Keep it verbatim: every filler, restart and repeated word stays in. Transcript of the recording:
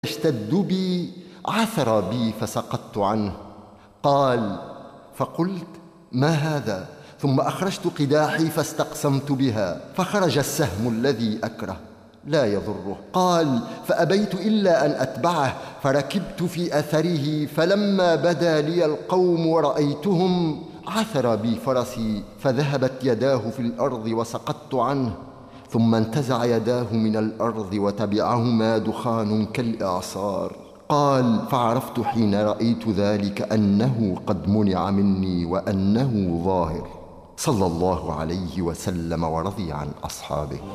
اشتد بي عثر بي فسقطت عنه. قال: فقلت: ما هذا؟ ثم أخرجت قداحي فاستقسمت بها فخرج السهم الذي أكره لا يضره. قال: فأبيت إلا أن أتبعه فركبت في أثره، فلما بدا لي القوم ورأيتهم عثر بي فرسي فذهبت يداه في الأرض وسقطت عنه، ثم انتزع يداه من الأرض وتبعهما دخان كالإعصار. قال: فعرفت حين رأيت ذلك أنه قد منع مني وأنه ظاهر، صلى الله عليه وسلم ورضي عن أصحابه.